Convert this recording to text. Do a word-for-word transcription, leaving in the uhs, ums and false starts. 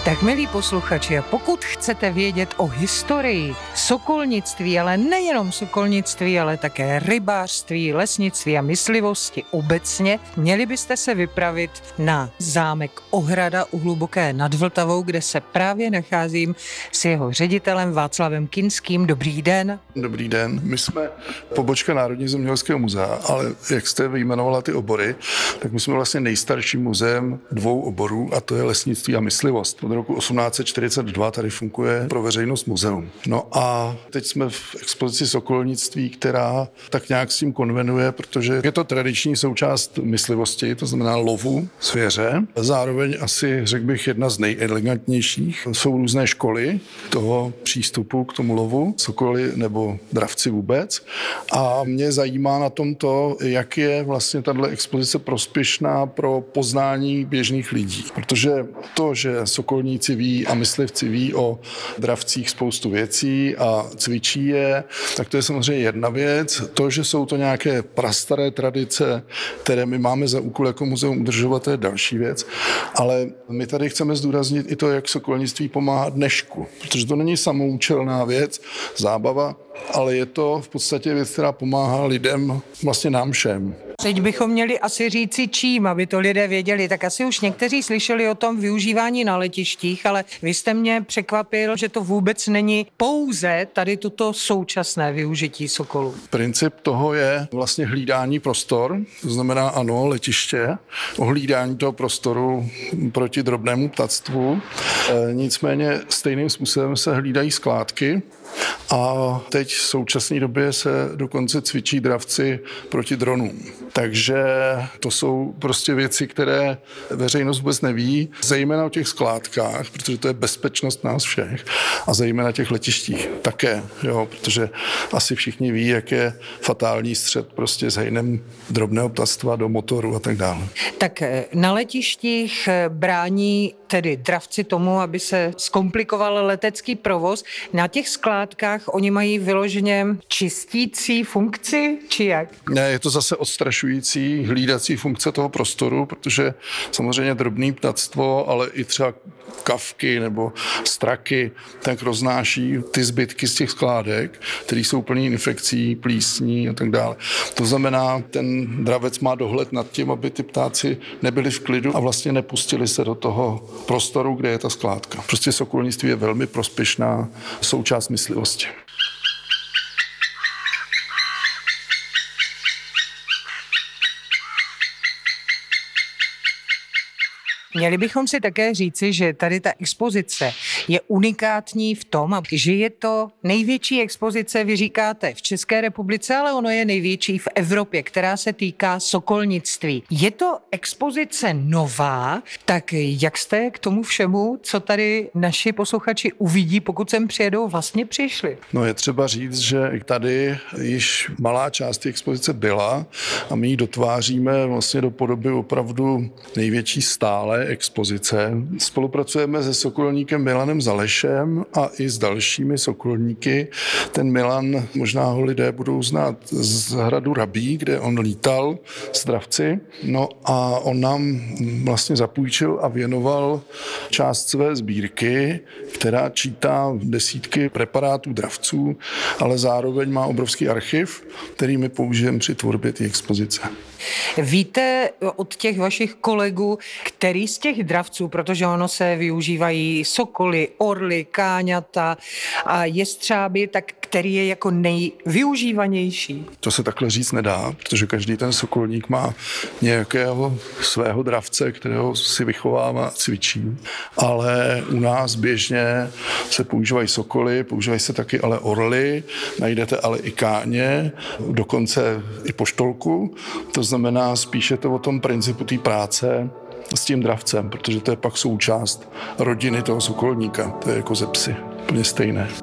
Tak milí posluchači, pokud chcete vědět o historii sokolnictví, ale nejenom sokolnictví, ale také rybářství, lesnictví a myslivosti obecně, měli byste se vypravit na zámek Ohrada u Hluboké nad Vltavou, kde se právě nacházím s jeho ředitelem Václavem Kinským. Dobrý den. Dobrý den. My jsme pobočka Národního zemědělského muzea, ale jak jste vyjmenovala ty obory, tak my jsme vlastně nejstarším muzeem dvou oborů, a to je lesnictví a myslivost. Od roku osmnáct set čtyřicet dva tady funguje pro veřejnost muzeum. No a teď jsme v expozici sokolnictví, která tak nějak s tím konvenuje, protože je to tradiční součást myslivosti, to znamená lovu zvěře. Zároveň asi, řekl bych, jedna z nejelegantnějších. Jsou různé školy toho přístupu k tomu lovu, sokoly nebo dravci vůbec. A mě zajímá na tom to, jak je vlastně tato expozice prospěšná pro poznání běžných lidí. Protože to, že sokolníci ví a myslivci ví o dravcích spoustu věcí a cvičí je, tak to je samozřejmě jedna věc. To, že jsou to nějaké prastaré tradice, které my máme za úkol jako muzeum udržovat, to je další věc. Ale my tady chceme zdůraznit i to, jak sokolnictví pomáhá dnešku, protože to není samoučelná věc, zábava, ale je to v podstatě věc, která pomáhá lidem, vlastně nám všem. Teď bychom měli asi říci čím, aby to lidé věděli. Tak asi už někteří slyšeli o tom využívání na letištích, ale vy jste mě překvapil, že to vůbec není pouze tady toto současné využití sokolů. Princip toho je vlastně hlídání prostor, to znamená ano, letiště, ohlídání toho prostoru proti drobnému ptactvu. E, nicméně stejným způsobem se hlídají skládky a teď v současné době se dokonce cvičí dravci proti dronům. Takže to jsou prostě věci, které veřejnost vůbec neví, zejména o těch skládkách, protože to je bezpečnost nás všech, a zejména těch letištích také, jo, protože asi všichni ví, jak je fatální střet prostě s hejnem drobného ptactva do motoru a tak dále. Tak na letištích brání tedy dravci tomu, aby se zkomplikoval letecký provoz. Na těch skládkách oni mají vyloženě čistící funkci, či jak? Ne, je to zase odstrašující hlídací funkce toho prostoru, protože samozřejmě drobné ptactvo, ale i třeba kavky nebo straky, tak roznáší ty zbytky z těch skládek, které jsou plný infekcí, plísní a tak dále. To znamená, ten dravec má dohled nad tím, aby ty ptáci nebyli v klidu a vlastně nepustili se do toho prostoru, kde je ta skládka. Prostě sokolnictví je velmi prospěšná součást myslivosti. Měli bychom si také říci, že tady ta expozice je unikátní v tom, že je to největší expozice, vy říkáte, v České republice, ale ono je největší v Evropě, která se týká sokolnictví. Je to expozice nová, tak jak jste k tomu všemu, co tady naši posluchači uvidí, pokud sem přijedou, vlastně přišli? No je třeba říct, že tady již malá část té expozice byla a my ji dotváříme vlastně do podoby opravdu největší stále expozice. Spolupracujeme se sokolníkem Milanem Zalešem a i s dalšími sokolníky. Ten Milan, možná ho lidé budou znát z hradu Rabí, kde on lítal s dravci. No a on nám vlastně zapůjčil a věnoval část své sbírky, která čítá desítky preparátů dravců, ale zároveň má obrovský archiv, který my použijeme při tvorbě té expozice. Víte od těch vašich kolegů, který z těch dravců, protože ono se využívají sokoly, orly, káňata a jestřáby, tak který je jako nejvyužívanější? To se takhle říct nedá, protože každý ten sokolník má nějakého svého dravce, kterého si vychovává a cvičí. Ale u nás běžně se používají sokoly, používají se taky ale orly, najdete ale i káně, dokonce i poštolku. To znamená, spíše to o tom principu té práce s tím dravcem, protože to je pak součást rodiny toho sokolníka. To je jako ze psy. Úplně stejné.